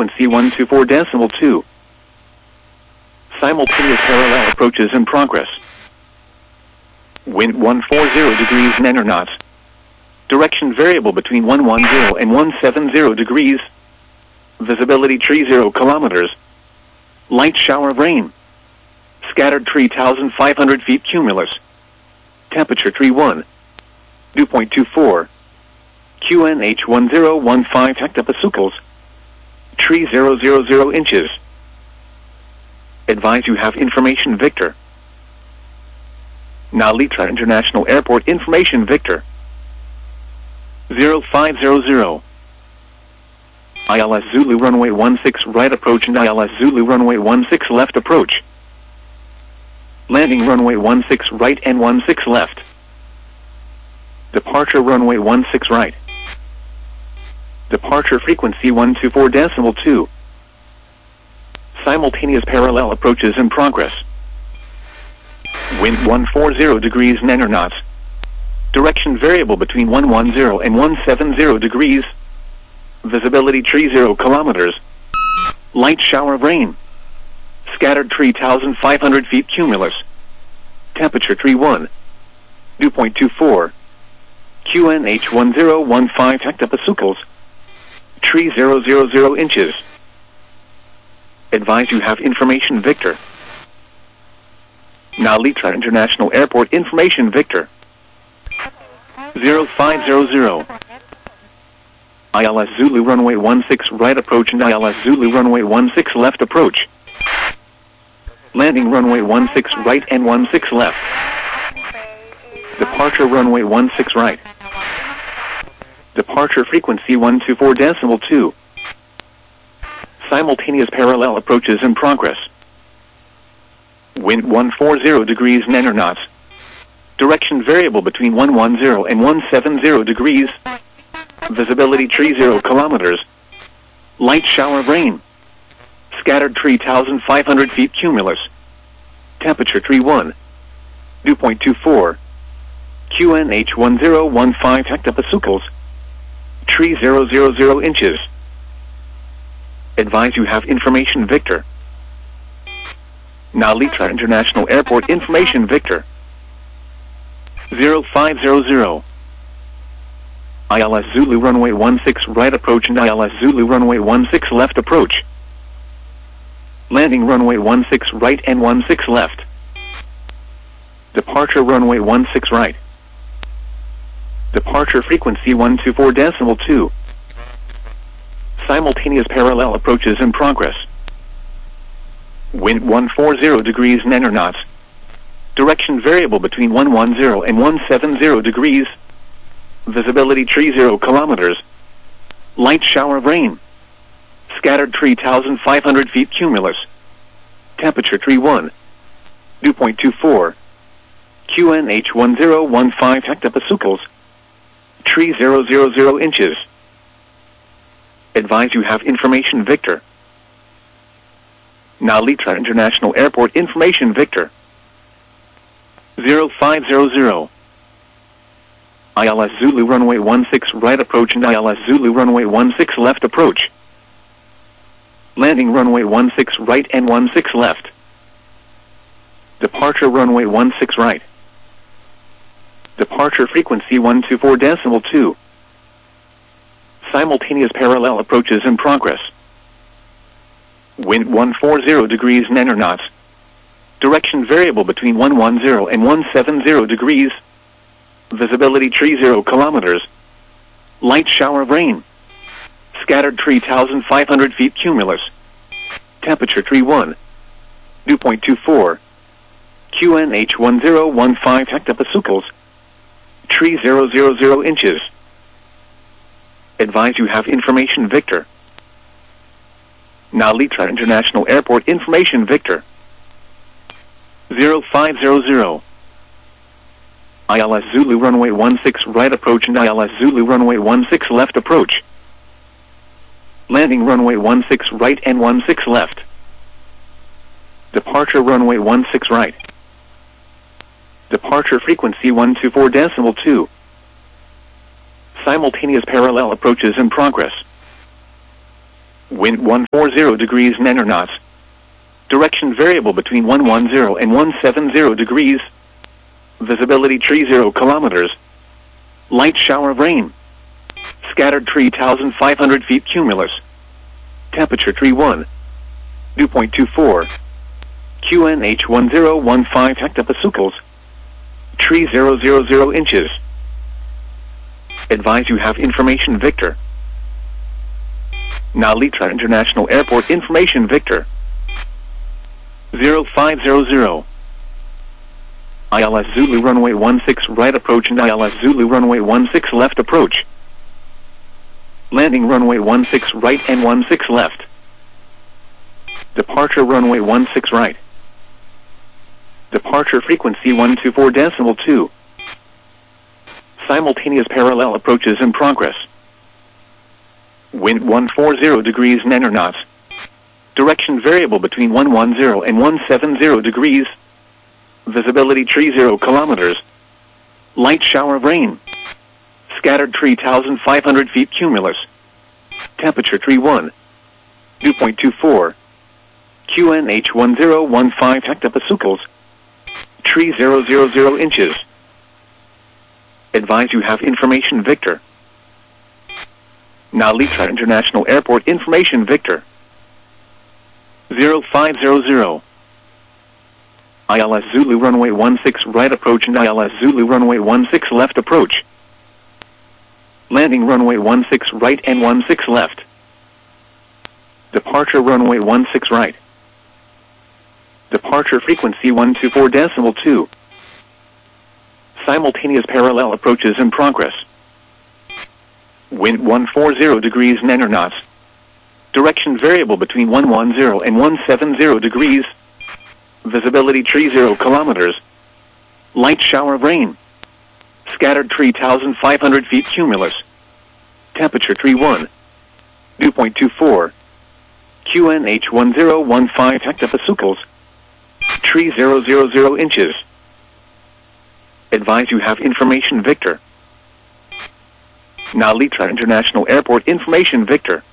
frequency 124.2. Simultaneous parallel approaches in progress. Wind 140 degrees 9 knots. Direction variable between 110 and 170 degrees. Visibility 30 kilometers. Light shower of rain. Scattered 3,500 feet cumulus. Temperature 31. Dew point 24. QNH 1015 hectopascals. 3000 inches. Advise you have information Victor. Nalitra International Airport information Victor. 0500. ILS Zulu runway 16 right approach and ILS Zulu runway 16 left approach. Landing runway 16 right and 16 left. Departure runway 16 right. Departure frequency 124.2. Simultaneous parallel approaches in progress. Wind 140 degrees 9 knots. Direction variable between 110 and 170 degrees. Visibility 30 kilometers. Light shower of rain. Scattered 3,500 feet cumulus. Temperature 31. Dew point 24. QNH 1015 hectopascals. 3000 inches. Advise you have information Victor. Nalitra International Airport information Victor. 0500. ILS Zulu runway 16 right approach and ILS Zulu runway 16 left approach. Landing runway 16 right and 16 left. Departure runway 16 right. Departure frequency 124.2. Simultaneous parallel approaches in progress. Wind 140 degrees 9 knots. Direction variable between 110 and 170 degrees. Visibility 30 kilometers. Light shower of rain. Scattered 3,500 feet cumulus. Temperature 31. Dew point 24. QNH 1015 hectopascals. 3000 inches. Advise you have information Victor. Nalitra International Airport information Victor. 0500. ILS Zulu runway 16 right approach and ILS Zulu runway 16 left approach. Landing runway 16 right and 16 left. Departure runway 16 right. Departure frequency 124.2. Simultaneous parallel approaches in progress. Wind 140 degrees 9 knots. Direction variable between 110 and 170 degrees. Visibility 30 kilometers. Light shower of rain. Scattered 3,500 feet cumulus. Temperature 31. Dew point 24. QNH 1015 hectopascals. 3000 inches. Advise you have information Victor. Nalitra International Airport information Victor. 0500. ILS Zulu runway 16 right approach and ILS Zulu runway 16 left approach. Landing runway 16 right and 16 left. Departure runway 16 right. Departure frequency 124.2. Simultaneous parallel approaches in progress. Wind 140 degrees 9 knots. Direction variable between 110 and 170 degrees. Visibility 30 kilometers. Light shower of rain. Scattered 3,500 feet cumulus. Temperature 31. Dew point 24. QNH 1015 hectopascals. 3000 inches. Advise you have information Victor. Nalitra International Airport information Victor. 0500. ILS Zulu runway 16 right approach and ILS Zulu runway 16 left approach. Landing runway 16 right and 16 left. Departure runway 16 right. Departure frequency 124.2. Simultaneous parallel approaches in progress. Wind 140 degrees (knots). Direction variable between 110 and 170 degrees. Visibility 30 kilometers. Light shower of rain. Scattered 3,500 feet cumulus. Temperature 31. Dew point 24. QNH 1015 hectopascals. 3000 inches. Advise you have information Victor. Nalitra International Airport information Victor. 0500. ILS Zulu runway 16 right approach and ILS Zulu runway 16 left approach. Landing runway 16 right and 16 left. Departure runway 16 right. Departure frequency 124.2. Simultaneous parallel approaches in progress. Wind 140 degrees (knots). Direction variable between 110 and 170 degrees. Visibility 30 kilometers. Light shower of rain. Scattered 3,500 feet cumulus. Temperature 31. Dew point 24. QNH 1015 hectopascals. 3000 inches. Advise you have information Victor. Nalitra International Airport information Victor. 0500. ILS Zulu runway 16 right approach and ILS Zulu runway 16 left approach. Landing runway 16 right and 16 left. Departure runway 16 right. Departure frequency 124.2. Simultaneous parallel approaches in progress. Wind 140 degrees (knots). Direction variable between 110 and 170 degrees. Visibility 30 kilometers. Light shower of rain. Scattered 3,500 feet cumulus. Temperature 31. Dew point 24. QNH 1015 hectopascals. 3000 inches. Advise you have information Victor. Nalitra International Airport information Victor.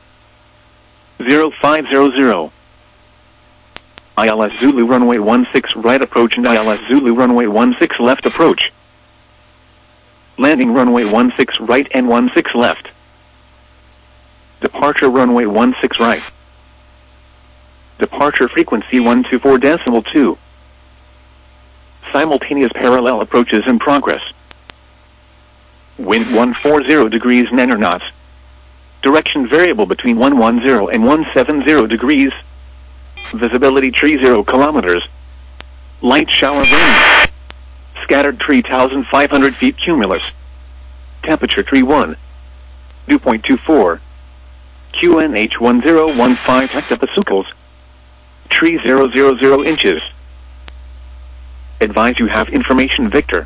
0500. ILS Zulu runway 16 right approach and ILS Zulu runway 16 left approach. Landing runway 16 right and 16 left. Departure runway 16 right. Departure frequency 124.2. Simultaneous parallel approaches in progress. Wind 140 degrees (knots). Direction variable between 110 and 170 degrees. Visibility 30 kilometers. Light shower of rain. Scattered 3,500 feet cumulus. Temperature 31. Dew point 24. QNH 1015 hectopascals. 3000 inches. Advise you have information Victor.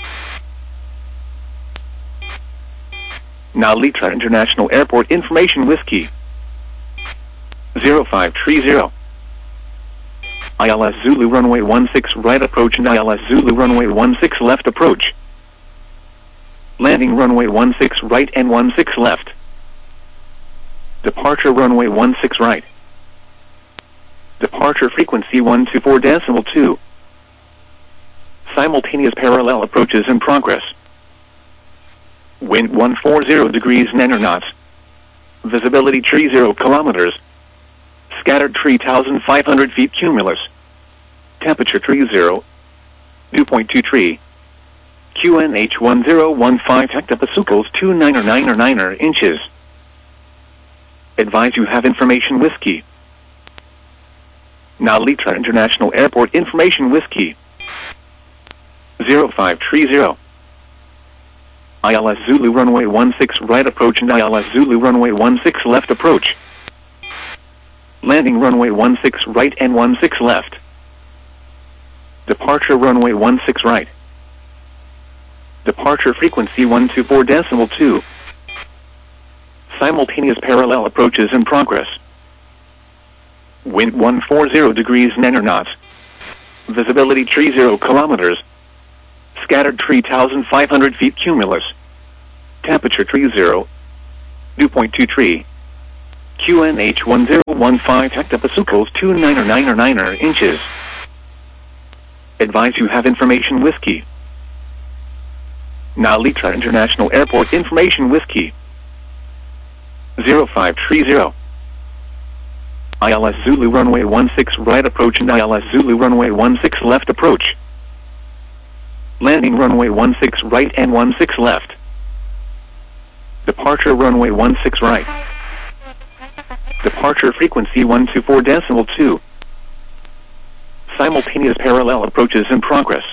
Nalitra International Airport information Whiskey. 0530. ILS Zulu runway 16 right approach and ILS Zulu runway 16 left approach. Landing runway 16 right and 16 left. Departure runway 16 right. Departure frequency 124.2. Simultaneous parallel approaches in progress. Wind 140 degrees (knots). Visibility 30 kilometers. Scattered 3,500 feet cumulus. Temperature 30. Dew point 23. QNH 1015 hectopascals 2999 inches. Advise you have information Whiskey. Nalitra International Airport information Whiskey. 0530. ILS Zulu runway 16 right approach and ILS Zulu runway 16 left approach. Landing runway 16 right and 16 left. Departure runway 16 right. Departure frequency 124.2. Simultaneous parallel approaches in progress. Wind 140 degrees (knots). Visibility 30 kilometers. Scattered 3,500 feet cumulus. Temperature 30. Dew point 23. QNH 1015 hectopascals 2999 inches. Advise you have information whiskey. Nalitra International Airport information whiskey. 0530. ILS Zulu runway 16 right approach and ILS Zulu runway 16 left approach. Landing runway 16 right and 16 left. Departure runway 16 right. Departure frequency 124.2. Simultaneous parallel approaches in progress.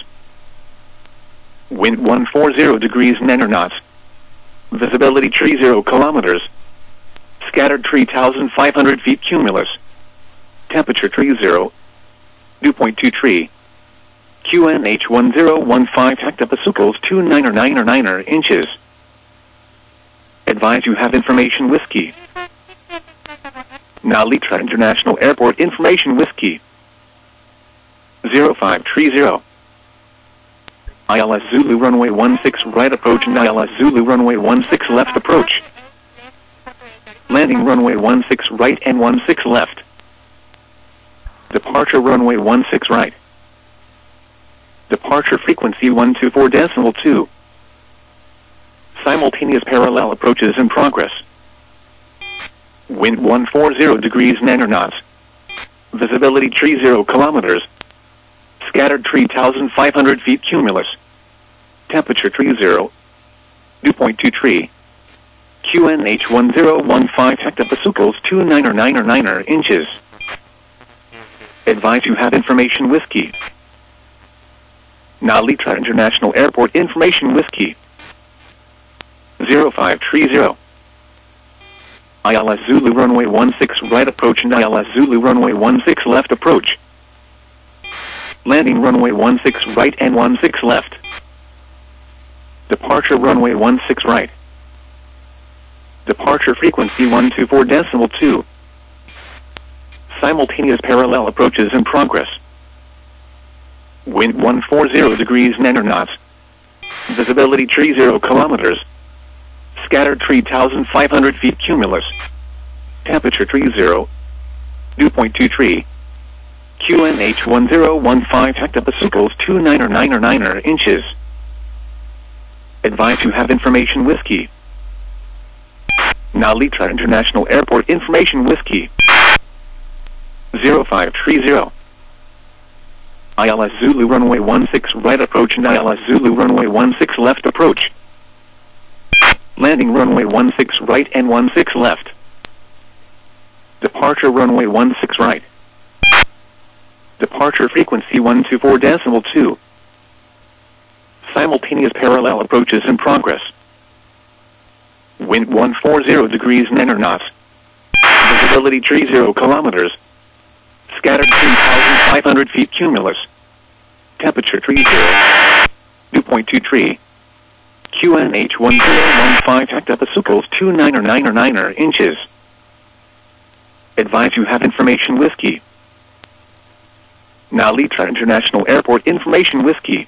Wind 140 degrees 9 knots. Visibility 30 kilometers. Scattered 3,500 feet cumulus. Temperature 30. Dew point 23. QNH 1015 hectopascals 2999 inches. Advise you have information whiskey. Nalitra International Airport information whiskey. 0530. ILS Zulu runway 16 right approach and ILS Zulu runway 16 left approach. Landing runway 16 right and 16 left. Departure runway 16 right. Departure frequency 124.2. Simultaneous parallel approaches in progress. Wind 140 degrees 9 knots. Visibility 30 kilometers. Scattered 3,500 feet cumulus. Temperature 30. Dew point 23. QNH 1015 hectopascals 2999 inches. Advise you have information whiskey. Nalitra International Airport information whiskey. 0530. ILS Zulu runway 16 right approach and ILS Zulu runway 16 left approach. Landing runway 16 right and 16 left. Departure runway 16 right. Departure frequency 124.2. Simultaneous parallel approaches in progress. Wind 140 degrees 9 knots. Visibility 30 kilometers. Scattered 3,500 feet cumulus. Temperature 30. Dew point 23. QNH 1015 hectopascals 2999 inches. Advise you have information whiskey. Nalitra International Airport information whiskey. 0530. ILS Zulu runway 16 right approach and ILS Zulu runway 16 left approach. Landing runway 16 right and 16 left. Departure runway 16 right. Departure frequency 124.2. Simultaneous parallel approaches in progress. Wind 140 degrees 9 knots. Visibility 30 kilometers. Scattered 3,500 feet cumulus. Temperature 30. Dew point 23. QNH 1015 hectopascals 2999 inches. Advise you have information whiskey. Nalitra International Airport information whiskey.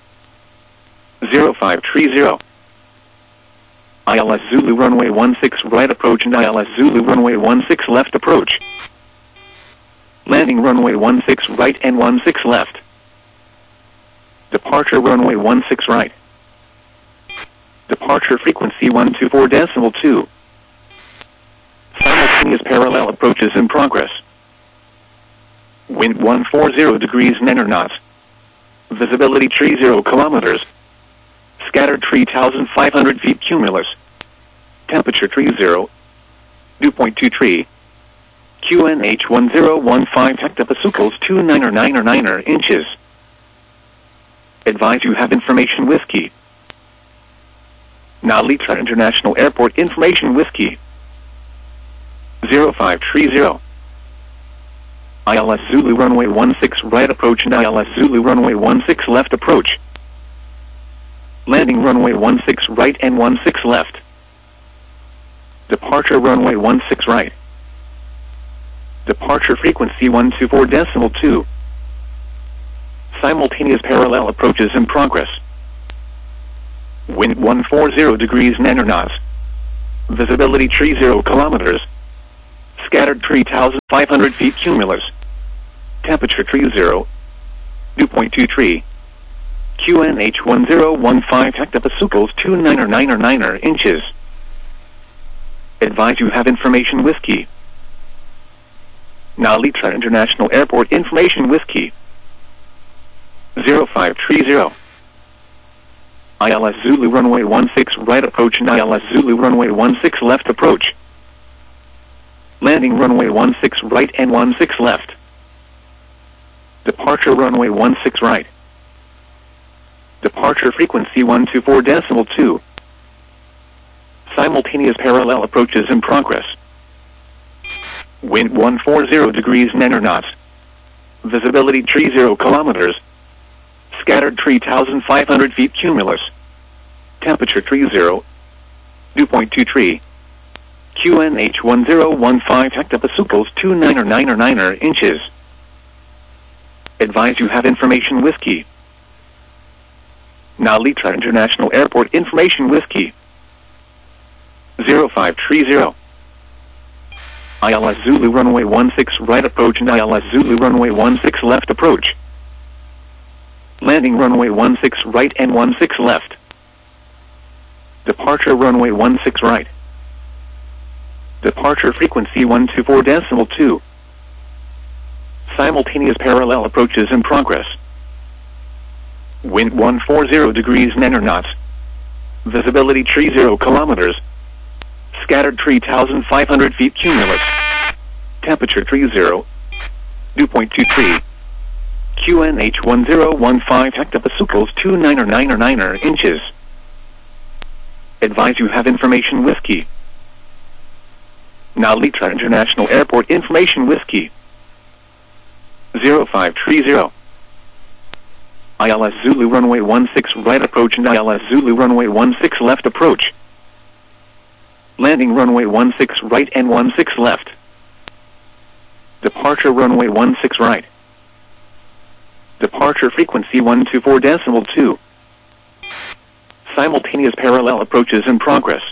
0530. ILS Zulu runway 16 right approach and ILS Zulu runway 16 left approach. Landing runway 16 right and 16 left. Departure runway 16 right. Departure frequency 124.2. Simultaneous parallel approaches in progress. Wind 140 degrees 9 knots. Visibility 30 kilometers. Scattered 3,500 feet cumulus. Temperature 30. Dew point 23. QNH 1015 hectopascals 2999 inches. Advise you have information whiskey. Nalitra International Airport information whiskey. 0530. ILS Zulu runway 16 right approach and ILS Zulu runway 16 left approach. Landing runway 16 right and 16 left. Departure runway 16 right. Departure frequency 124.2. Simultaneous parallel approaches in progress. Wind 140 degrees 9 knots. Visibility 30 kilometers. Scattered 3,500 feet cumulus. Temperature 30. Dew point 23. QNH 1015 hectopascals 2999 inches. Advise you have information whiskey. Nalitra International Airport information whiskey. 0530. ILS Zulu runway 16 right approach and ILS Zulu runway 16 left approach. Landing runway 16 right and 16 left. Departure runway 16 right. Departure frequency 124.2. Simultaneous parallel approaches in progress. Wind 140 degrees 9 knots. Visibility 30 kilometers. Scattered 3,500 feet cumulus. Temperature 30. Dew point 23. QNH 1015 hectopascals 2999 inches. Advise you have information whiskey. Nalitra International Airport information whiskey. 0530. ILS Zulu runway 16 right approach and ILS Zulu runway 16 left approach. Landing runway 16 right and 16 left. Departure runway 16 right. Departure frequency 124.2. Simultaneous parallel approaches in progress. Wind 140 degrees 9 knots. Visibility 30 kilometers. Scattered 3,500 feet cumulus. Temperature 30. Dew point 23. QNH 1015 hectopascals 2999 inches. Advise you have information whiskey. Nalitra International Airport information whiskey. 0530. ILS Zulu runway 16 right approach and ILS Zulu runway 16 left approach. Landing runway 16 right and 16 left. Departure runway 16 right. Departure frequency 124.2. Simultaneous parallel approaches in progress.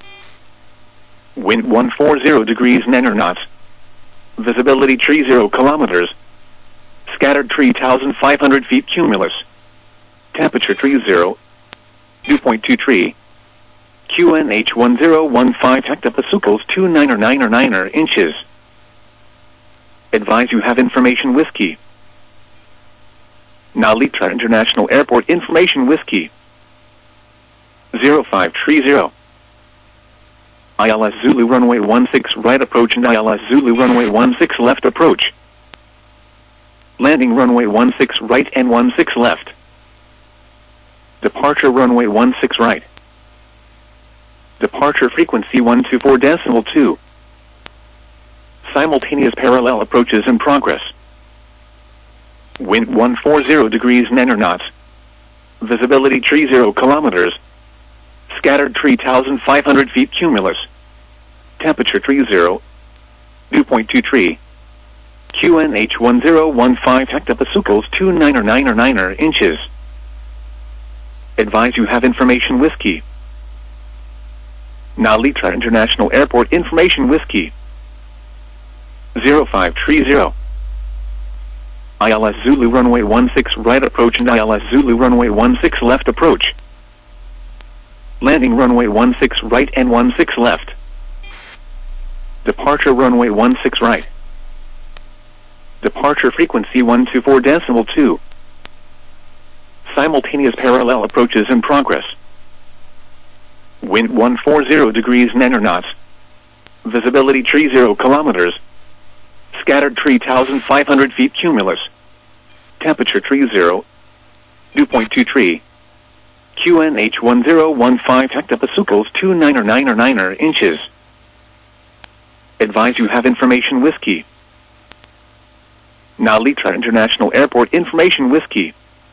Wind 140 degrees 9 knots. Visibility 30 kilometers. Scattered 3,500 feet cumulus. Temperature 30. Dew point 23. QNH 1015 hectopascals 2999 inches. Advise you have information whiskey. Nalitra International Airport information whiskey. 0530. ILS Zulu runway 16 right approach and ILS Zulu runway 16 left approach. Landing runway 16 right and 16 left. Departure runway 16 right. Departure frequency 124.2. Simultaneous parallel approaches in progress. Wind 140 degrees 9 knots. Visibility 30 kilometers. Scattered 3,500 feet cumulus. Temperature 30. Dew point 23. QNH 1015 hectopascals 2999 inches. Advise you have information whiskey. Nalitra International Airport information whiskey. 0530. ILS Zulu runway 16 right approach and ILS Zulu runway 16 left approach. Landing runway 16 right and 16 left. Departure runway 16 right. Departure frequency 124.2. Simultaneous parallel approaches in progress. Wind 140 degrees 9 knots. Visibility 30 kilometers. Scattered 3,500 feet cumulus. Temperature 30. Dew point 23. QNH 1015 hectopascals 2999 inches. Advise you have information whiskey. Nalitra International Airport information whiskey.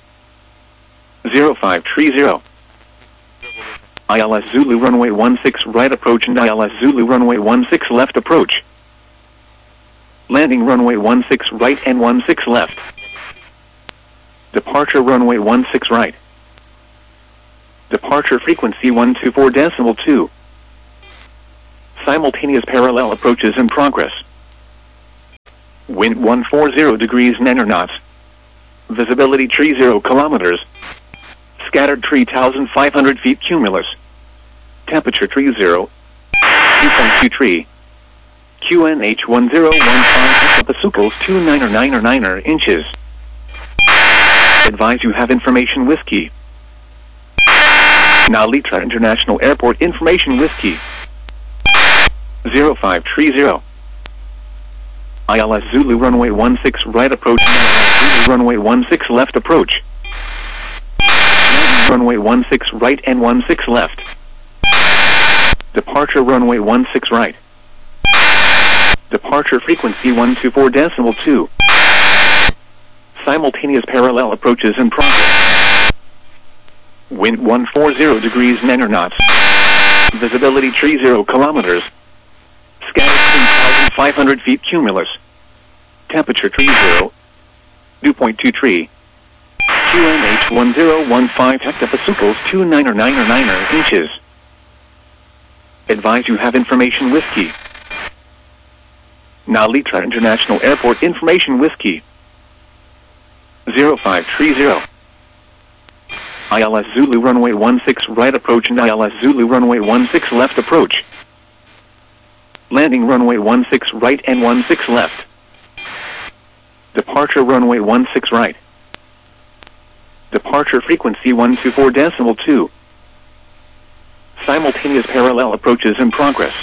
0530. ILS Zulu runway 16 right approach and ILS Zulu runway 16 left approach. Landing runway 16 right and 16 left. Departure runway 16 right. Departure frequency 124.2. Simultaneous parallel approaches in progress. Wind 140 degrees 9 knots. Visibility 30 kilometers. Scattered 3,500 feet cumulus. Temperature 30. 2.23. QNH 1015 hectopascals 2999 inches. Advise you have information whiskey. Now Litra International Airport information whiskey. 0530. ILS Zulu runway 16 right approach. ILS Zulu runway 16 left approach. Runway 16 right and 16 left. Departure runway 16 right. Departure frequency 124.2. Simultaneous parallel approaches in progress. Wind 140 degrees 9 knots. Visibility 30 kilometers. Scattered 3,500 feet cumulus. Temperature 30. 2.23. QNH 1015 hectopascals 2999 inches. Advise you have information whiskey. Now Litra International Airport information whiskey. 0530. ILS Zulu runway 16 right approach and ILS Zulu runway 16 left approach. Landing runway 16 right and 16 left. Departure runway 16 right. Departure frequency 124.2. Simultaneous parallel approaches in progress.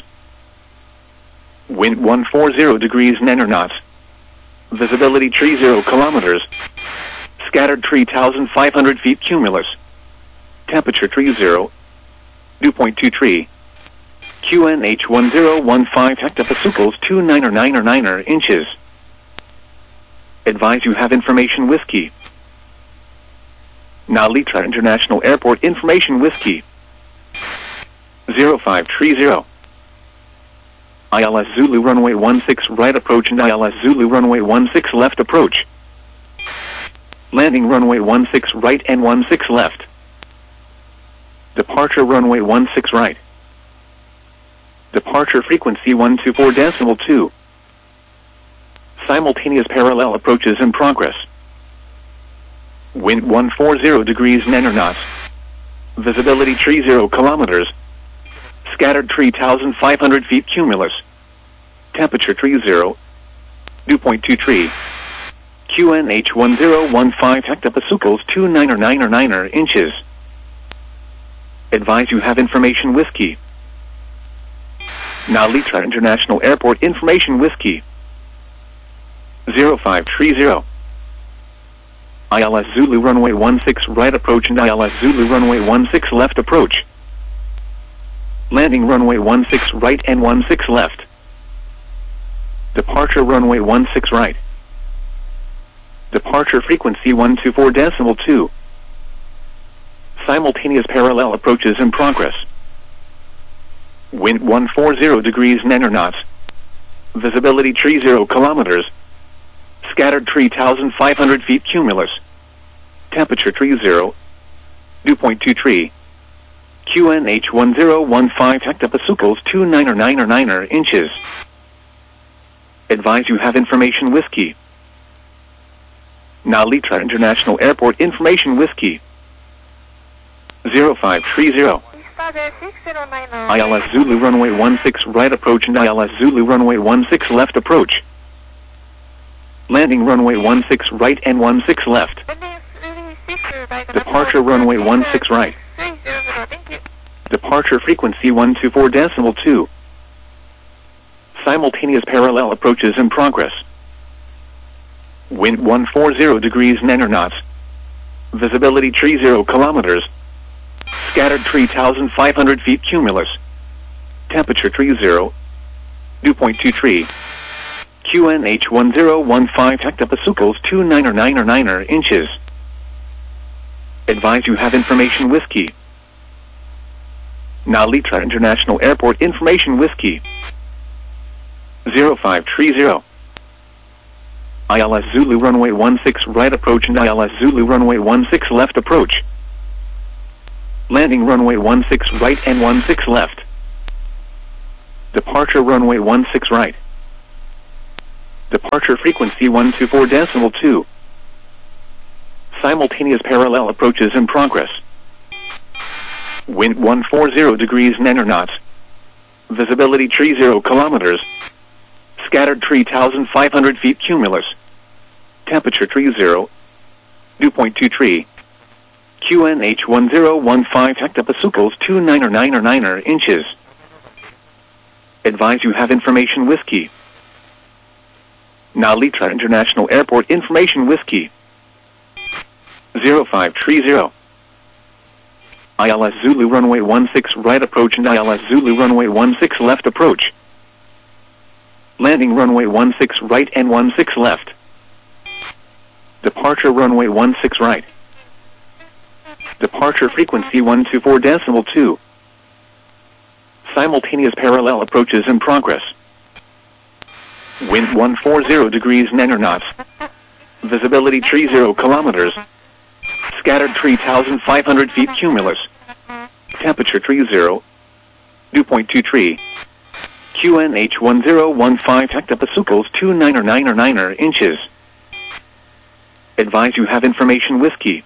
Wind 140 degrees 9 knots. Visibility 30 kilometers. Scattered 3,500 feet cumulus. Temperature 30. 2.23. QNH 1015 hectopascals 2999 inches. Advise you have information whiskey. Now Litra International Airport information whiskey. 0530. ILS Zulu runway 16 right approach and ILS Zulu runway 16 left approach. Landing runway 16 right and 16 left. Departure runway 16 right. Departure frequency 124.2. Simultaneous parallel approaches in progress. Wind 140 degrees 9 knots. Visibility 30 kilometers. Scattered 3,500 feet cumulus. Temperature 30. 2.23. QNH 1015 hectopascals 2999 inches. Advise you have information whiskey. Now Litra International Airport information whiskey. 0530. ILS Zulu runway 16 right approach and ILS Zulu runway 16 left approach. Landing runway 16 right and 16 left. Departure runway 16 right. Departure frequency 124.2. Simultaneous parallel approaches in progress. Wind 140 degrees 9 knots. Visibility 30 kilometers. Scattered 3,500 feet cumulus. Temperature 30. 2.23. QNH 1015 hectopascals 2999 inches. Advise you have information whiskey. Now Litra International Airport information whiskey. 0530. ILS Zulu runway 16 right approach and ILS Zulu runway 16 left approach. Landing runway 16 right and 16 left. Departure runway 16 right. Departure frequency 124.2. Simultaneous parallel approaches in progress. Wind 140 degrees 9 knots. Visibility 30 kilometers. Scattered 3,500 feet cumulus. Temperature 30. 2.23. QNH 1015 hectopascals 2999 inches. Advise you have information whiskey. Now Litra International Airport information whiskey. 0530. ILS Zulu runway 16 right approach and ILS Zulu runway 16 left approach. Landing runway 16 right and 16 left. Departure runway 16 right. Departure frequency 124.2. Simultaneous parallel approaches in progress. Wind 140 degrees 9 knots. Visibility 30 kilometers. Scattered 3,500 feet cumulus. Temperature 30. Dew point 23. QNH 1015 hectopascals 2999 inches. Advise you have information whiskey. Nalitra International Airport information whiskey. 0530. ILS Zulu runway 16 right approach and ILS Zulu runway 16 left approach. Landing runway 16 right and 16 left. Departure runway 16 right. Departure frequency 124.2. Simultaneous parallel approaches in progress. Wind 140 degrees 9 knots. Visibility 30 kilometers. Scattered 3,500 feet cumulus. Temperature 30. Dew point 23. QNH 1015 hectopascals 2999 inches. Advise you have information whiskey.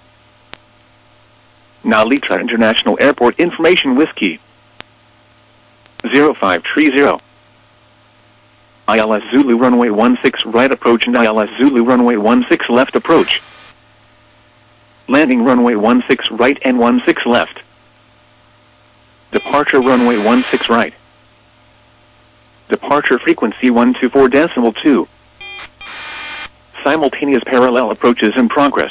Nalitra International Airport information whiskey. 0530. ILS Zulu runway 16 right approach and ILS Zulu runway 16 left approach. Landing runway 16 right and 16 left. Departure runway 16 right. Departure frequency 124.2. Simultaneous parallel approaches in progress.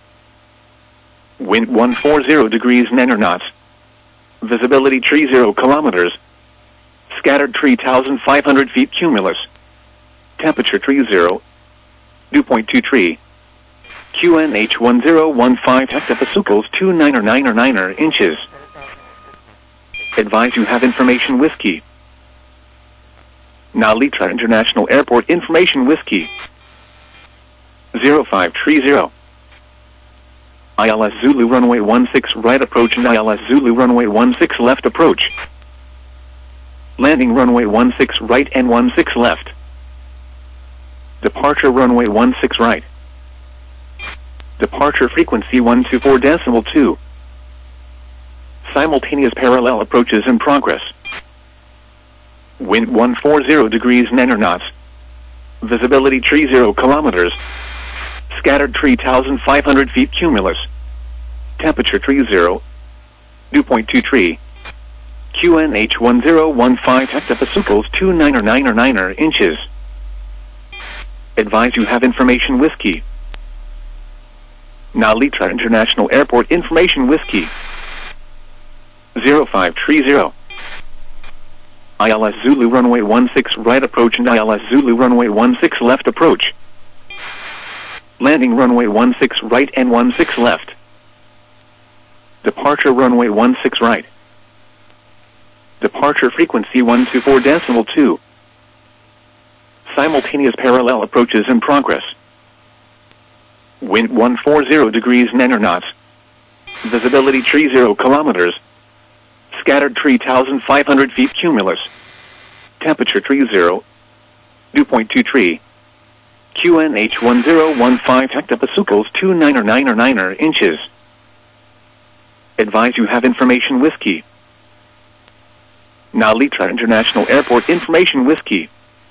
Wind 140 degrees 9 knots. Visibility 30 kilometers. Scattered 3,500 feet cumulus. Temperature 30. Dew point 23. QNH 1015 hectopascals 2999 inches. Advise you have information whiskey. Nalitra International Airport information whiskey. 0530. ILS Zulu runway 16 right approach and ILS Zulu runway 16 left approach. Landing runway 16 right and 16 left. Departure runway 16 right. Departure frequency 124.2. Simultaneous parallel approaches in progress. Wind 140 degrees 9 knots. Visibility 30 kilometers. Scattered 3,500 feet cumulus. Temperature 30. Dew point 23. QNH 1015 hectopascals 2999 inches. Advise you have information whiskey. Nalitra International Airport information whiskey. 0530. ILS Zulu runway 16 right approach and ILS Zulu runway 16 left approach. Landing runway 16 right and 16 left. Departure runway 16 right. Departure frequency 124.2. Simultaneous parallel approaches in progress. Wind 140 degrees 9 knots. Visibility 30 kilometers. Scattered 3,500 feet cumulus. Temperature 30. Dew point 23. QNH 1015 hectopascals 2999 inches. Advise you have information whiskey. Nalitra International Airport information whiskey.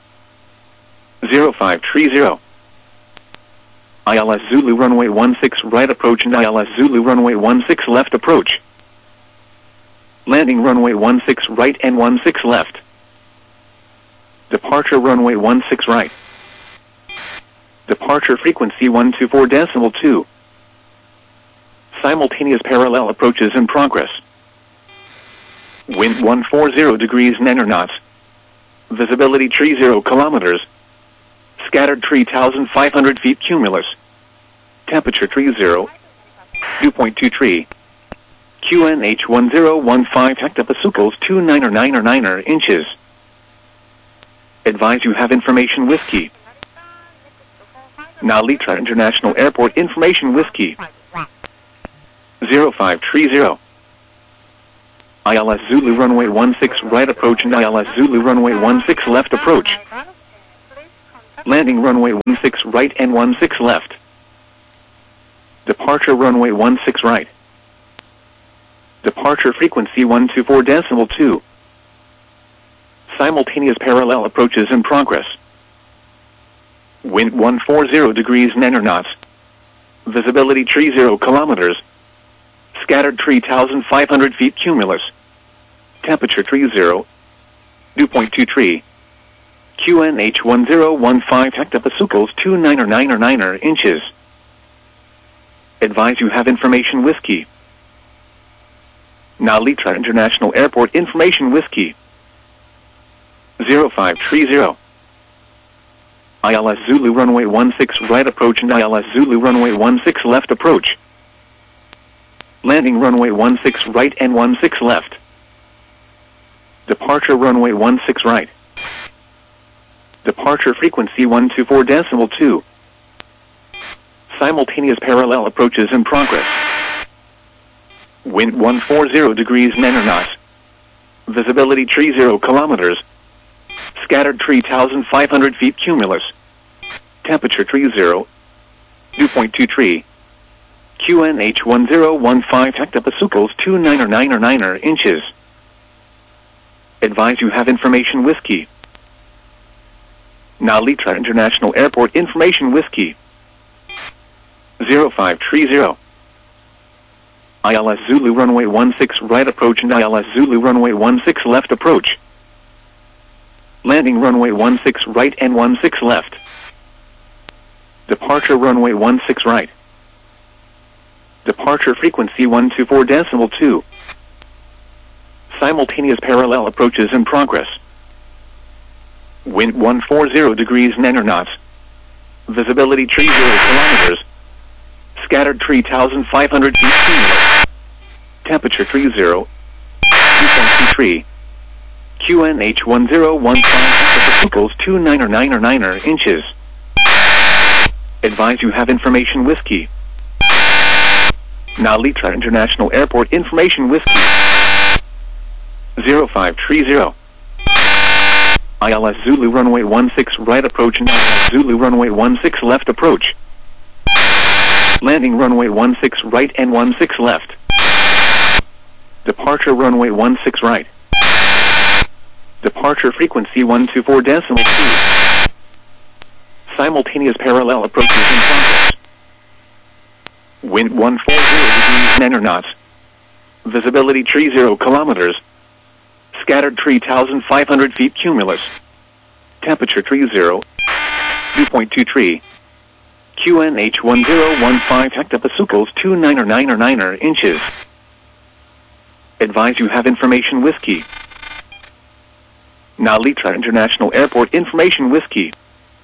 0530. ILS Zulu runway 16 right approach and ILS Zulu runway 16 left approach. Landing runway 16 right and 16 left. Departure runway 16 right. Departure frequency 124.2. Simultaneous parallel approaches in progress. Wind 140 degrees 9 knots. Visibility 30 kilometers. Scattered 3,500 feet cumulus. Temperature 30. Dew point 23. QNH 1015 hectopascals 2999 inches. Advise you have information whiskey. Nalitra International Airport information whiskey. 0530. ILS Zulu runway 16 right approach and ILS Zulu runway 16 left approach. Landing runway 16 right and 16 left. Departure runway 16 right. Departure frequency 124.2. Simultaneous parallel approaches in progress. Wind 140 degrees 9 knots. Visibility 30 kilometers. Scattered 3,500 feet cumulus. Temperature 30. Dew point 23. QNH 1015 hectopascals 2999 inches. Advise you have information whiskey. Nalitra International Airport information whiskey. 0530. ILS Zulu runway 16 right approach and ILS Zulu runway 16 left approach. Landing runway 16 right and 16 left. Departure runway 16 right. Departure frequency 124.2. Simultaneous parallel approaches in progress. Wind 140 degrees 9 knots. Visibility 30 kilometers. Scattered 3,500 feet cumulus. Temperature 30. Dew point 23. QNH 1015 hectopascals 2999 inches. Advise you have information whiskey. Nalitra International Airport information whiskey. 0530. ILS Zulu runway 16 right approach and ILS Zulu runway 16 left approach. Landing runway 16 right and 16 left. Departure runway 16 right. Departure frequency 124.2. Simultaneous parallel approaches in progress. Wind 140 degrees 9 knots. Visibility 30 kilometers. Scattered 3,500 feet cumulus. Temperature 30. Dew point 23. QNH 1015 hectopascals 2999 inches. Advise you have information whiskey. Nalitra International Airport information whiskey. 0530. ILS Zulu runway 16 right approach and ILS Zulu runway 16 left approach. Landing runway 16 right and 16 left. Departure runway 16 right. Departure frequency 124.2. Simultaneous parallel approaches in progress. Wind 140 degrees 9 knots. Visibility 30 kilometers. Scattered 3,500 feet cumulus. Temperature 30. Dew point 23. QNH 1015 hectopascals 2999 inches. Advise you have information whiskey. Nalitra International Airport information whiskey.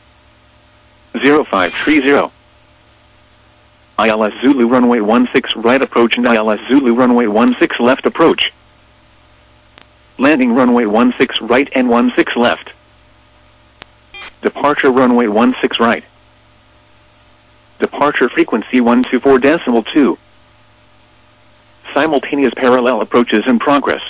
0530. ILS Zulu runway 16 right approach and ILS Zulu runway 16 left approach. Landing runway 16 right and 16 left. Departure runway 16 right. Departure frequency 124.2. Simultaneous parallel approaches in progress.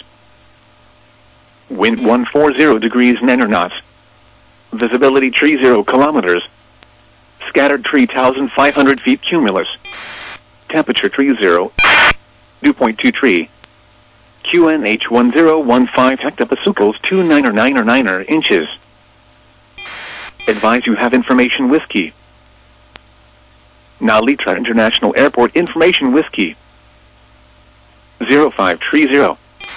Wind 140 degrees 9 knots. Visibility 30 kilometers. Scattered 3,500 feet cumulus. Temperature 30. Dew point 23. QNH 1015 hectopascals 2999 inches. Advise you have information whiskey. Nalitra International Airport information whiskey. 0530.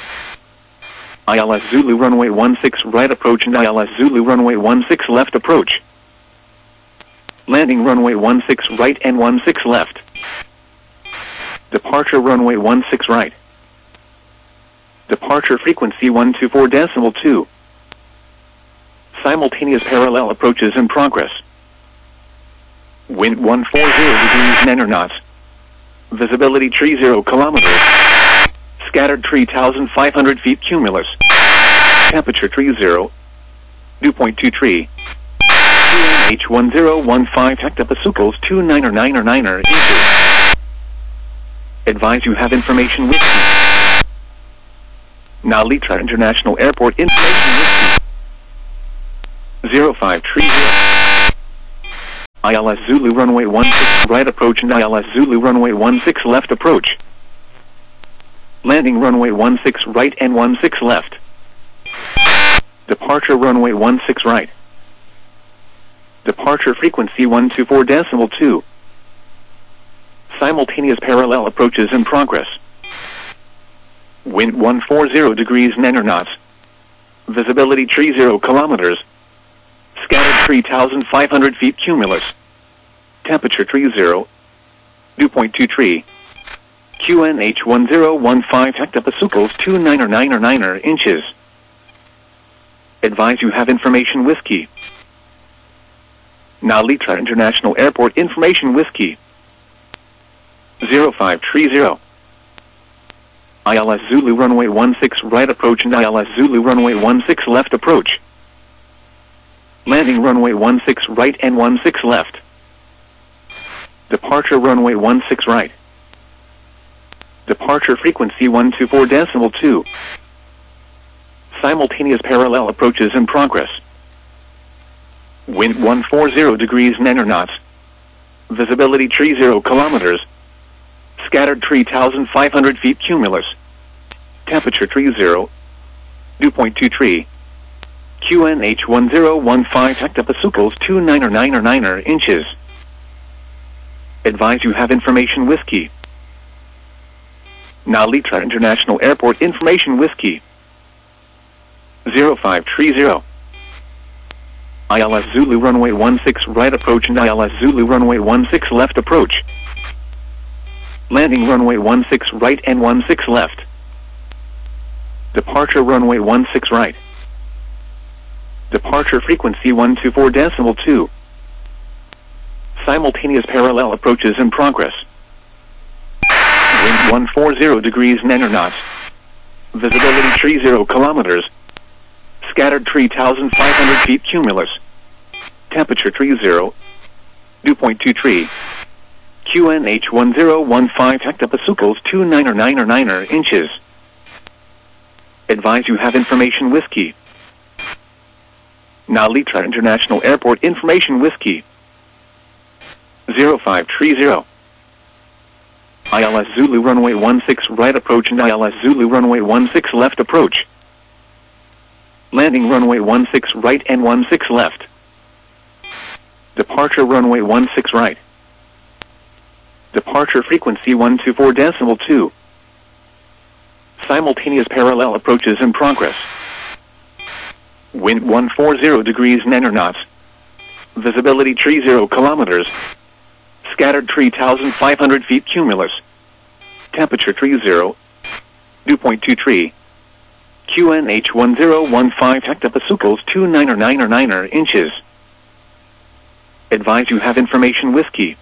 ILS Zulu runway 16 right approach and ILS Zulu runway 16 left approach. Landing runway 16 right and 16 left. Departure runway 16 right. Departure frequency 124.2. Simultaneous parallel approaches in progress. Wind 140 degrees 9 knots. Visibility 30 kilometers. Scattered 3,500 feet cumulus. Temperature 30. Dew point 23. QNH 1015 hectopascals 2999 inches. Advise you have information whiskey. Nalitra International Airport information whiskey. 0530. ILS Zulu runway 16 right approach and ILS Zulu runway 16 left approach. Landing runway 16 right and 16 left. Departure runway 16 right. Departure frequency 124.2. Simultaneous parallel approaches in progress. Wind 140 degrees 9 knots. Visibility 30 kilometers. Scattered 3,500 feet cumulus. Temperature 30. Dew point 23. QNH 1015 hectopascals 2999 inches. Advise you have information whiskey. Nalitra International Airport information whiskey. 0530. ILS Zulu runway 16 right approach and ILS Zulu runway 16 left approach. Landing runway 16 right and 16 left. Departure runway 16 right. Departure frequency 124.2. Simultaneous parallel approaches in progress. Wind 140 degrees 9 knots. Visibility 30 kilometers. Scattered 3,500 feet cumulus. Temperature 30. Dew point 23. QNH 1015 hectopascals 2999 inches. Advise you have information whiskey. Nalitra International Airport information whiskey. 0530. ILS Zulu runway 16 right approach and ILS Zulu runway 16 left approach. Landing runway 16 right and 16 left. Departure runway 16 right. Departure frequency 124.2. Simultaneous parallel approaches in progress. Wind 140 degrees 9 knots. Visibility 30 kilometers. Scattered 3,500 feet cumulus. Temperature 30. Dew point 23. QNH 1015 hectopascals 2999 inches. Advise you have information whiskey. Nalitra International Airport information whiskey. 0530. ILS Zulu runway 16 right approach and ILS Zulu runway 16 left approach. Landing runway 16 right and 16 left. Departure runway 16 right. Departure frequency 124.2. Simultaneous parallel approaches in progress. Wind 140 degrees 9 knots. Visibility 30 kilometers. Scattered 3,500 feet cumulus. Temperature 30. Dew point 23. QNH 1015 hectopascals 2999 inches. Advise you have information whiskey.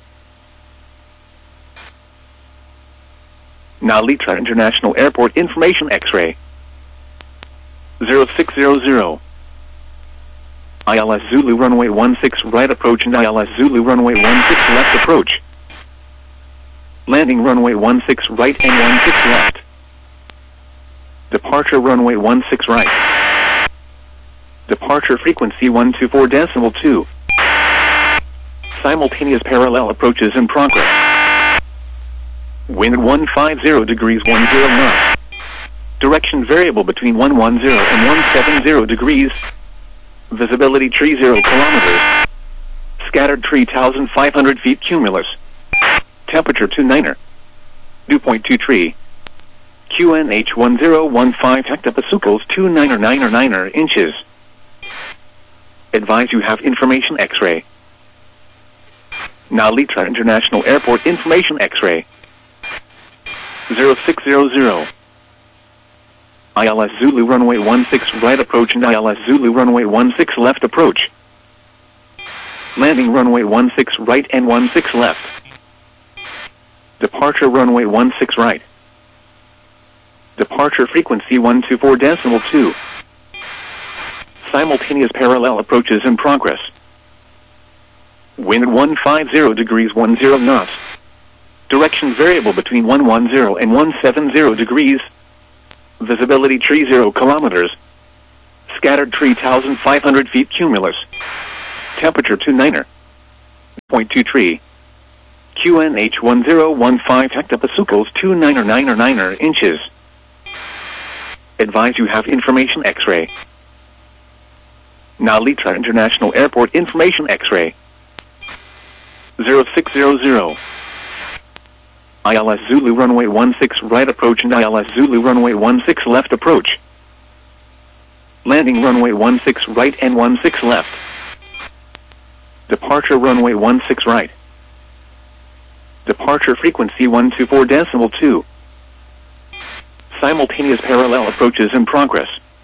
Nalitra International Airport information X-ray. 0600. ILS Zulu runway 16 right approach and ILS Zulu runway 16 left approach. Landing runway 16 right and 16 left. Departure runway 16 right. Departure frequency 124.2. Simultaneous parallel approaches in progress. Wind 150 degrees 10 knots. Direction variable between 110 and 170 degrees. Visibility 30 kilometers. Scattered 3,500 feet cumulus. Temperature 29. Dew point 23. QNH 1015 hectopascals 2999 inches. Advise you have information X-ray. Nalitra International Airport information X-ray. 0600. ILS Zulu runway 16 right approach and ILS Zulu runway 16 left approach. Landing runway 16 right and 16 left. Departure runway 16 right. Departure frequency 124.2. Simultaneous parallel approaches in progress. Wind 150 degrees 10 knots. Direction variable between 110 and 170 degrees. Visibility 30 kilometers. Scattered 3,500 feet cumulus. Temperature 29. .23. QNH1015 hectopascals 2999 inches. Advise you have information X-ray. Nalitra International Airport information X-ray. 0600. ILS Zulu runway 16 right approach and ILS Zulu runway 16 left approach. Landing runway 16 right and 16 left. Departure runway 16 right. Departure frequency 124.2. Simultaneous parallel approaches in progress.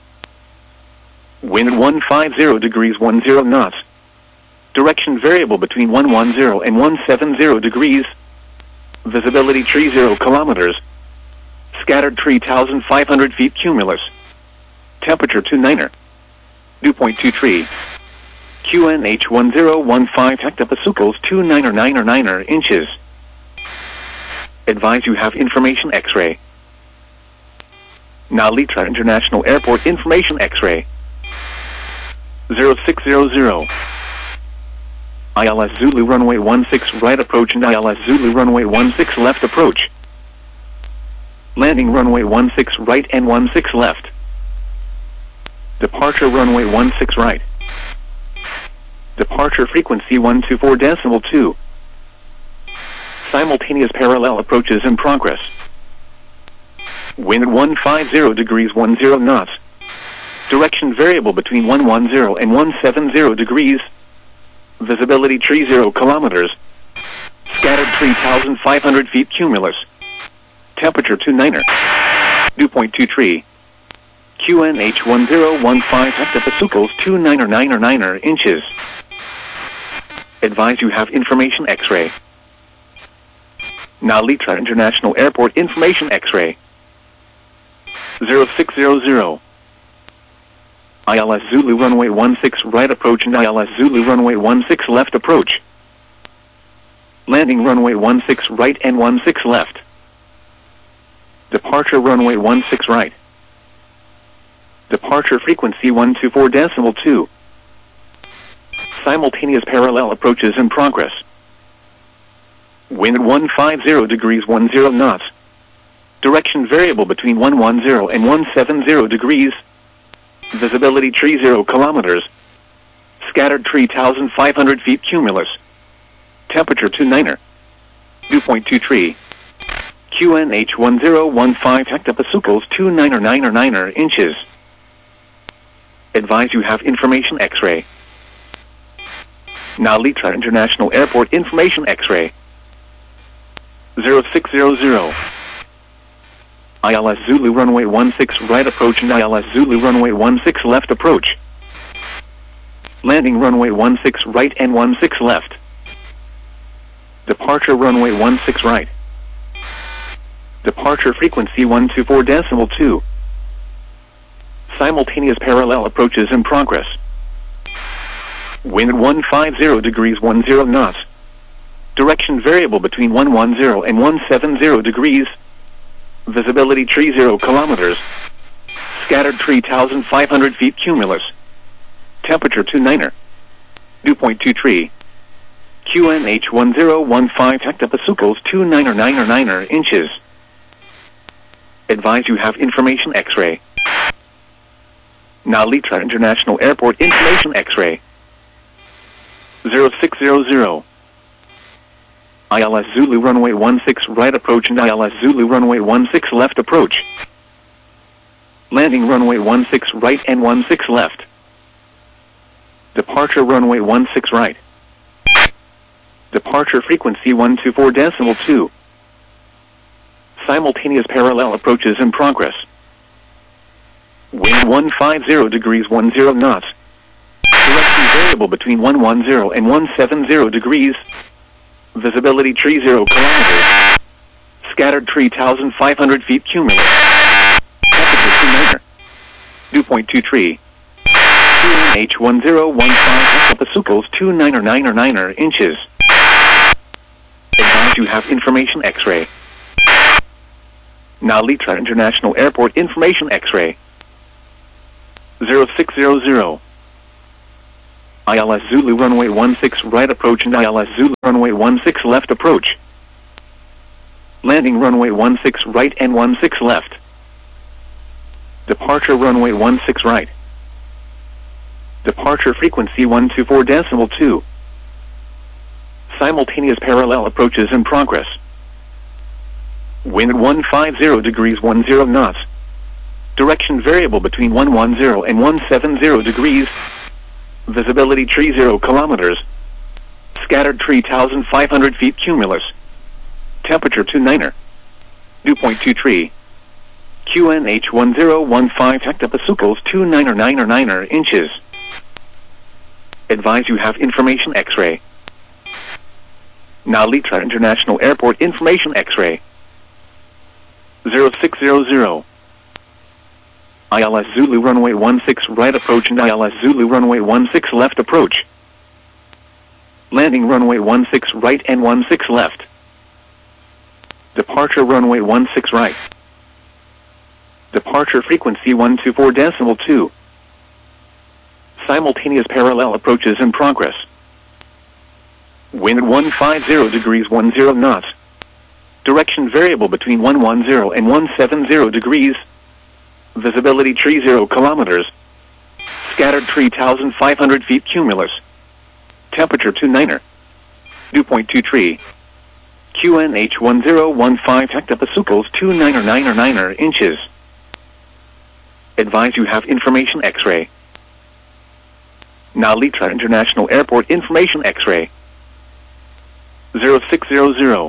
Wind 150 degrees 10 knots. Direction variable between 110 and 170 degrees. Visibility 30 kilometers. Scattered 3,500 feet cumulus. Temperature 29er. Dew point 23. QNH1015 hectopascals 2999 inches. Advise you have information X-ray. Nalitra International Airport information X-ray. 0600. ILS Zulu runway 16 right approach and ILS Zulu runway 16 left approach. Landing runway 16 right and 16 left. Departure runway 16 right. Departure frequency 124.2. Simultaneous parallel approaches in progress. Wind 150 degrees 10 knots. Direction variable between 110 and 170 degrees. Visibility 30 kilometers. Scattered 3,500 feet cumulus. Temperature 29er. Dew point 23. QNH1015 hectopascals 2999 inches. Advise you have information X-ray. Nalitra International Airport information X-ray. 0600. ILS Zulu runway 16 right approach and ILS Zulu runway 16 left approach. Landing runway 16 right and 16 left. Departure runway 16 right. Departure frequency 124.2. Simultaneous parallel approaches in progress. Wind 150 degrees 10 knots. Direction variable between 110 and 170 degrees. Visibility 30 kilometers. Scattered 3,500 feet cumulus. Temperature 29er. Dew point 23. QNH1015 hectopascals 2999 inches. Advise you have information X-ray. Nalitra International Airport information X-ray. 0600. ILS Zulu runway 16 right approach and ILS Zulu runway 16 left approach. Landing runway 16 right and 16 left. Departure runway 16 right. Departure frequency 124.2. Simultaneous parallel approaches in progress. Wind 150 degrees 10 knots. Direction variable between 110 and 170 degrees. Visibility 30 kilometers. Scattered 3,500 feet cumulus. Temperature 29er. Dew point 23. QNH1015 hectopascals 2999 inches. Advise you have information X-ray. Nalitra International Airport information X-ray. 0600. ILS Zulu runway 16 right approach and ILS Zulu runway 16 left approach. Landing runway 16 right and 16 left. Departure runway 16 right. Departure frequency 124.2. Simultaneous parallel approaches in progress. Wind 150 degrees 10 knots. Direction variable between 110 and 170 degrees. Visibility 30 kilometers. Scattered 3,500 feet cumulus. Temperature 29er. Dew point 23. QNH1015 hectopascals 2999 inches. Advise you have information X-ray. Nalitra International Airport information X-ray. 0600. ILS Zulu runway 16 right approach and ILS Zulu runway 16 left approach. Landing runway 16 right and 16 left. Departure runway 16 right. Departure frequency 124.2. Simultaneous parallel approaches in progress. Wind at 150 degrees 10 knots. Direction variable between 110 and 170 degrees. Visibility 30 kilometers. Scattered 3,500 feet cumulus. Temperature 29er. Dew point 23. QNH 1015 hectopascals 2999 inches. Advise you have information X-ray. Nalitra International Airport information X-ray. 0600. ILS Zulu runway 16 right approach and ILS Zulu runway 16 left approach. Landing runway 16 right and 16 left. Departure runway 16 right. Departure frequency 124.2. Simultaneous parallel approaches in progress. Wind at 150 degrees 10 knots. Direction variable between 110 and 170 degrees. Visibility 30 kilometers. Scattered 3,500 feet cumulus. Temperature 29er. Dew point 23. QNH 1015 hectopascals 2999 inches. Advise you have information X-ray. Nalitra International Airport information X-ray. 0600.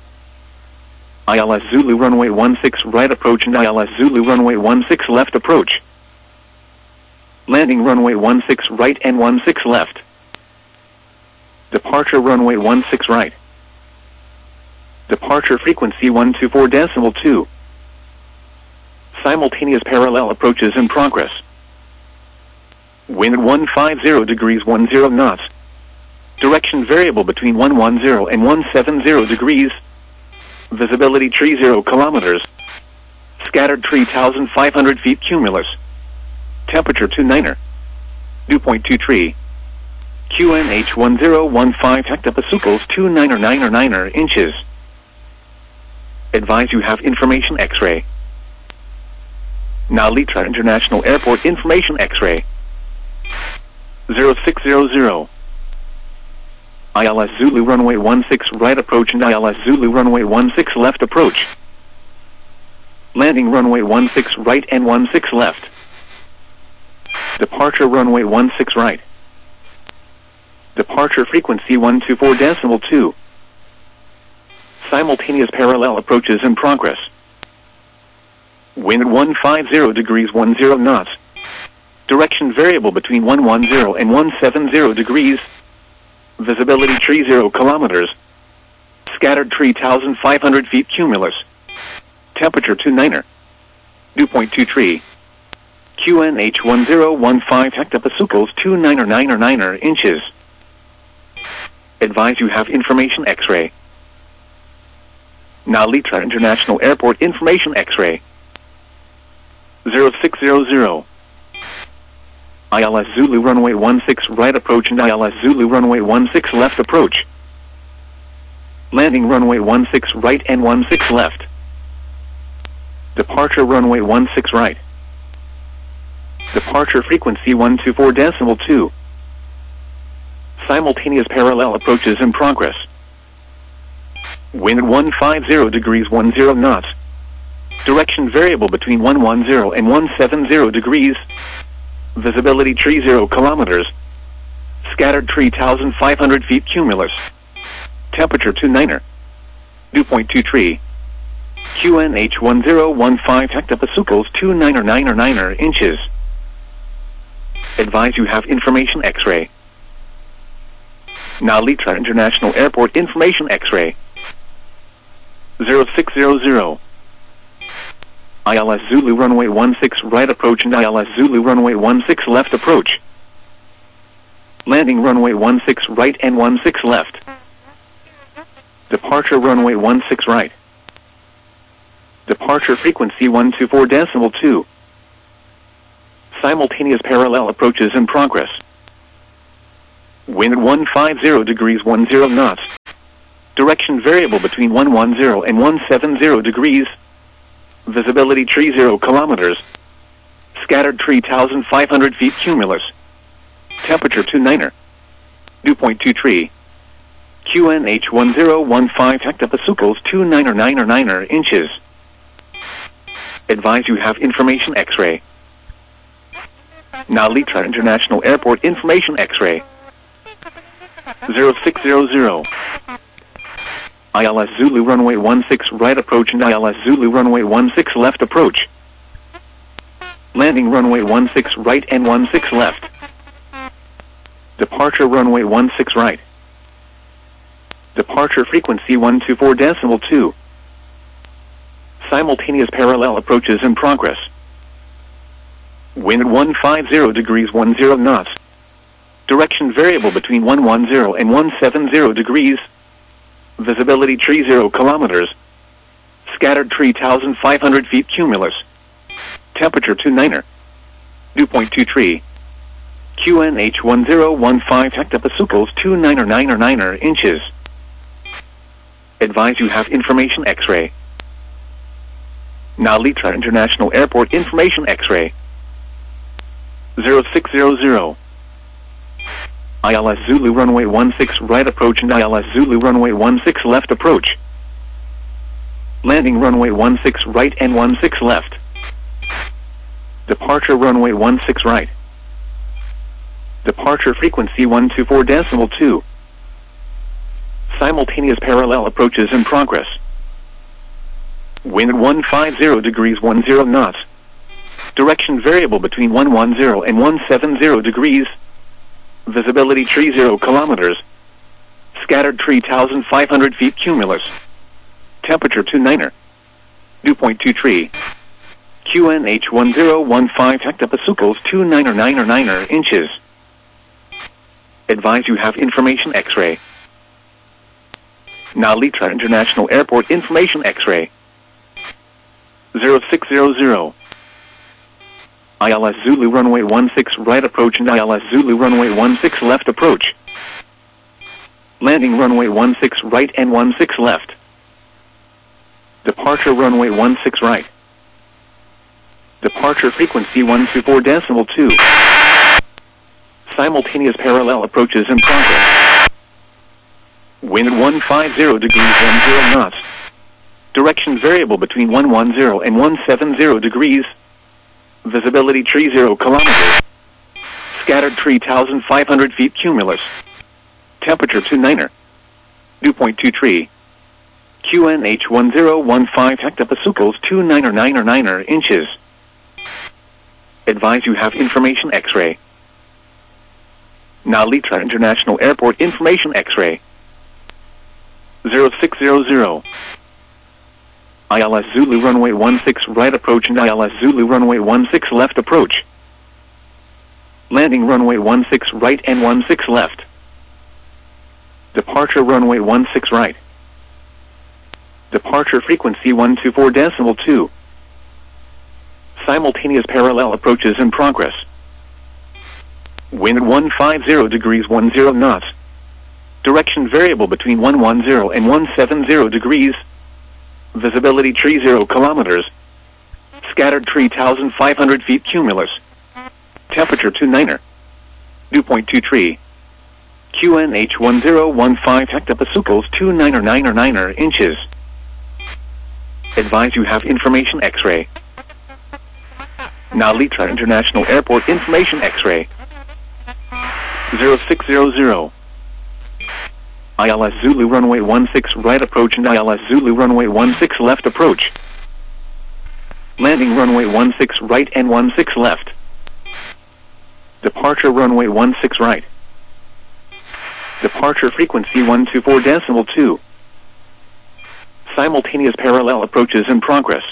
ILS Zulu runway 16 right approach and ILS Zulu runway 16 left approach. Landing runway 16 right and 16 left. Departure runway 16 right. Departure frequency 124.2. Simultaneous parallel approaches in progress. Wind at 150 degrees 10 knots. Direction variable between 110 and 170 degrees. Visibility 30 kilometers. Scattered 3,500 feet cumulus. Temperature 29er. Dew point 23. QNH 1015 hectopascals 2999 inches. Advise you have information X-ray. Nalitra International Airport information X-ray. 0600. ILS Zulu runway 16 right approach and ILS Zulu runway 16 left approach. Landing runway 16 right and 16 left. Departure runway 16 right. Departure frequency 124.2. Simultaneous parallel approaches in progress. Wind at 150 degrees 10 knots. Direction variable between 110 and 170 degrees. Visibility 30 kilometers. Scattered 3,500 feet cumulus. Temperature 29er. Dew point 23. QNH 1015 hectopascals 2999 inches. Advise you have information X-ray. Nalitra International Airport information X-ray. 0600. ILS Zulu runway 16 right approach and ILS Zulu runway 16 left approach. Landing runway 16 right and 16 left. Departure runway 16 right. Departure frequency 124.2. Simultaneous parallel approaches in progress. Wind at 150 degrees 10 knots. Direction variable between 110 and 170 degrees. Visibility 30 kilometers. Scattered 3,500 feet cumulus. Temperature 29er. Dew point 23. QNH 1015 hectopascals 2999 inches. Advise you have information X-ray. Nalitra International Airport information X-ray. 0600. ILS Zulu runway 16 right approach and ILS Zulu runway 16 left approach. Landing runway 16 right and 16 left. Departure runway 16 right. Departure frequency 124.2. Simultaneous parallel approaches in progress. Wind 150 degrees 10 knots. Direction variable between 110 and 170 degrees. Visibility 30 kilometers. Scattered tree 1,500 feet cumulus. Temperature 29er. Dew point 23. QNH 1015 hectopascals 2999 inches. Advise you have information X-ray. Now Litra International Airport information X-ray. 0600. ILS Zulu runway 16 right approach and ILS Zulu runway 16 left approach. Landing runway 16 right and 16 left. Departure runway 16 right. Departure frequency 124.2. Simultaneous parallel approaches in progress. Wind 150 degrees 10 knots. Direction variable between 110 and 170 degrees. Visibility 30 kilometers. Scattered tree 1,500 feet cumulus. Temperature 29er. Dew point 23. QNH 1015 hectopascals 2999 inches. Advise you have information X-ray. Now Litra International Airport information X-ray. 0600. ILS Zulu runway 16 right approach and ILS Zulu runway 16 left approach. Landing runway 16 right and 16 left. Departure runway 16 right. Departure frequency 124.2. Simultaneous parallel approaches in progress. Wind 150 degrees 10 knots. Direction variable between 110 and 170 degrees. Visibility 30 kilometers. Scattered tree 1,500 feet cumulus. Temperature 29er. Dew point 23. QNH 1015 hectopascals 2999 inches. Advise you have information X-ray. Now Litra International Airport information X-ray. 0600. ILS Zulu runway 16 right approach and ILS Zulu runway 16 left approach. Landing runway 16 right and 16 left. Departure runway 16 right. Departure frequency 124.2. Simultaneous parallel approaches in progress. Wind 150 degrees 10 knots. Direction variable between 110 and 170 degrees. Visibility 30 kilometers. Scattered tree 1,500 feet cumulus. Temperature 29er. Dew point 23. QNH 1015 hectopascals 2999 inches. Advise you have information X-ray. Now Litra International Airport information X-ray. 0600. ILS Zulu runway 16 right approach and ILS Zulu runway 16 left approach. Landing runway 16 right and 16 left. Departure runway 16 right. Departure frequency 124.2. Simultaneous parallel approaches in progress. Wind 150 degrees 10 knots. Direction variable between 110 and 170 degrees. Visibility 30 kilometers. Scattered tree 1,500 feet cumulus. Temperature 29er. Dew point 23. QNH 1015 hectopascals 2999 inches. Advise you have information X-ray. Now Litra International Airport information X-ray. 0600. ILS Zulu runway 16 right approach and ILS Zulu runway 16 left approach. Landing runway 16 right and 16 left. Departure runway 16 right. Departure frequency 124.2. Simultaneous parallel approaches in progress.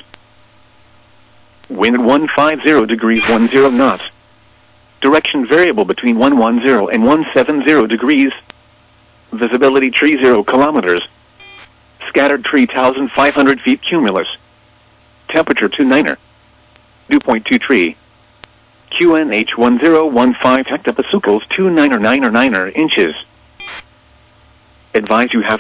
Wind 150 degrees 10 knots. Direction variable between 110 and 170 degrees. Visibility 30 kilometers. Scattered tree 1,500 feet cumulus. Temperature 29er. Dew point 23. QNH1015 hectopascals 2 9 or 9 or 9 inches. Advise you have